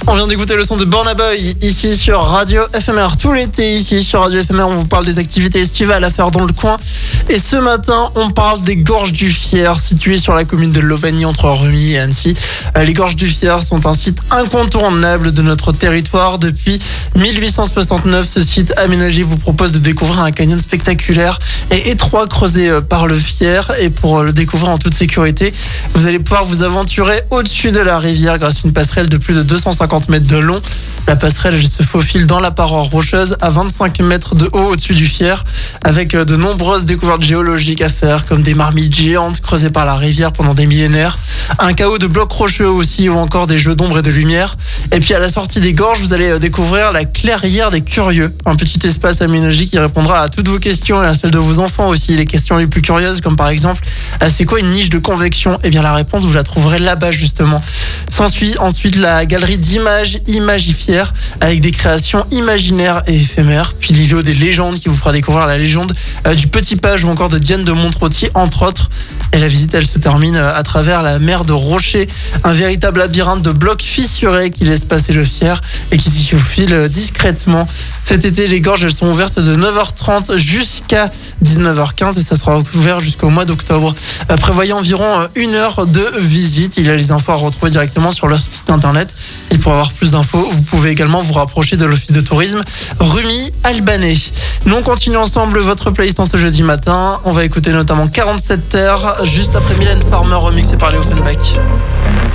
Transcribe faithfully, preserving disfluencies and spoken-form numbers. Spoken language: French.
On vient d'écouter le son de Burna Boy ici sur Radio F M R. Tout l'été ici sur Radio F M R, on vous parle des activités estivales à faire dans le coin. Et ce matin, on parle des Gorges du Fier, situées sur la commune de Lobagny entre Remy et Annecy. Les Gorges du Fier sont un site incontournable de notre territoire. Depuis mille huit cent soixante-neuf, ce site aménagé vous propose de découvrir un canyon spectaculaire et étroit creusé par le Fier. Et pour le découvrir en toute sécurité, vous allez pouvoir vous aventurer au-dessus de la rivière grâce à une passerelle de plus de deux cent cinquante mètres de long. La passerelle elle se faufile dans la paroi rocheuse à vingt-cinq mètres de haut au-dessus du Fier, avec de nombreuses découvertes géologiques à faire, comme des marmites géantes creusées par la rivière pendant des millénaires, un chaos de blocs rocheux aussi, ou encore des jeux d'ombre et de lumière. Et puis à la sortie des gorges, vous allez découvrir la clairière des curieux, un petit espace aménagé qui répondra à toutes vos questions et à celles de vos enfants aussi, les questions les plus curieuses, comme par exemple, c'est quoi une niche de convection? Eh bien la réponse, vous la trouverez là-bas justement. S'ensuit ensuite la galerie d'images Imagifière, avec des créations imaginaires et éphémères, puis l'îlot des légendes qui vous fera découvrir la légende euh, du Petit Page ou encore de Diane de Montrottier entre autres. Et la visite elle se termine à travers la mer de Rocher, un véritable labyrinthe de blocs fissurés qui laisse passer le Fier et qui s'y faufile discrètement. Cet été, les gorges elles sont ouvertes de neuf heures trente jusqu'à dix-neuf heures quinze et ça sera ouvert jusqu'au mois d'octobre. Euh, prévoyant environ une heure de visite. Il y a les infos à retrouver directement sur leur site internet. Et pour avoir plus d'infos, vous pouvez également vous rapprocher de l'office de tourisme Remy Albanais. Nous on continue ensemble votre playlist en ce jeudi matin. On va écouter notamment quarante-sept terres juste après Mylène Farmer remixé par Léo Offenbach.